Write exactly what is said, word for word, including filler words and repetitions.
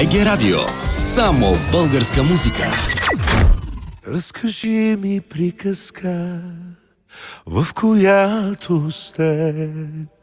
БГ Радио. Само българска музика. Разкажи ми приказка, в която сте